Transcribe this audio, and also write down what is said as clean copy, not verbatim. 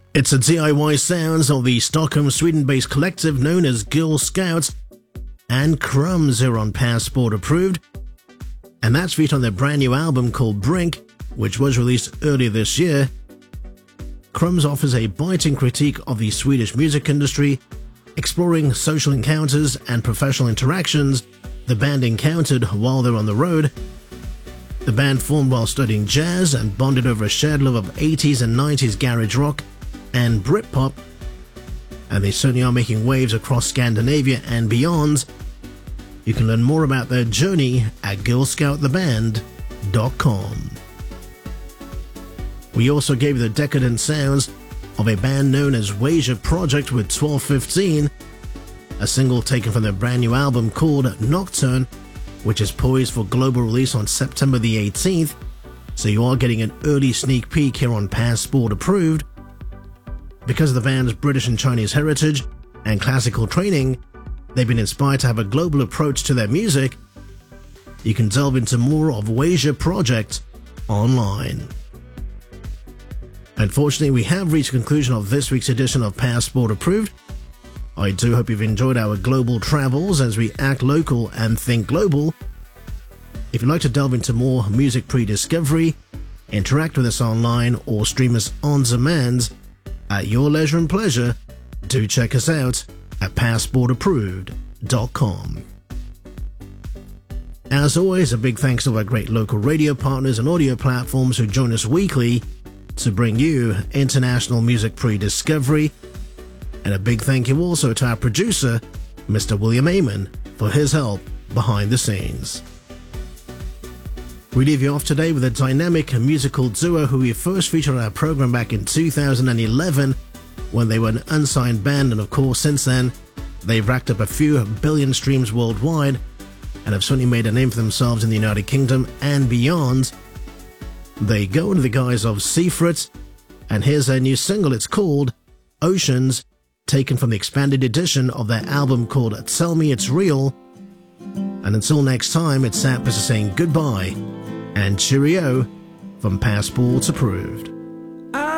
It's the DIY sounds of the Stockholm, Sweden-based collective known as Girl Scouts and Crumbs here on Passport Approved. And that's featured on their brand new album called Brink, which was released earlier this year. Crumbs offers a biting critique of the Swedish music industry, exploring social encounters and professional interactions the band encountered while they're on the road. The band formed while studying jazz and bonded over a shared love of 80s and 90s garage rock and Britpop, and they certainly are making waves across Scandinavia and beyond. You can learn more about their journey at girlscouttheband.com. We also gave you the decadent sounds of a band known as Wasia Project with 1215, a single taken from their brand new album called Nocturne, which is poised for global release on September the 18th, so you are getting an early sneak peek here on Passport Approved. Because of the band's British and Chinese heritage and classical training, they've been inspired to have a global approach to their music. You can delve into more of Wasia Project online. Unfortunately, we have reached the conclusion of this week's edition of Passport Approved. I do hope you've enjoyed our global travels as we act local and think global. If you'd like to delve into more music pre-discovery, interact with us online, or stream us on demand at your leisure and pleasure, do check us out at passportapproved.com. As always, a big thanks to our great local radio partners and audio platforms who join us weekly to bring you international music pre-discovery. And a big thank you also to our producer, Mr. William Amon, for his help behind the scenes. We leave you off today with a dynamic musical duo who we first featured on our program back in 2011 when they were an unsigned band, and of course since then they've racked up a few billion streams worldwide and have certainly made a name for themselves in the United Kingdom and beyond. They go under the guise of Seafrit, and here's their new single. It's called Oceans, taken from the expanded edition of their album called Tell Me It's Real. And until next time, it's Sam saying goodbye and cheerio from Passport Approved.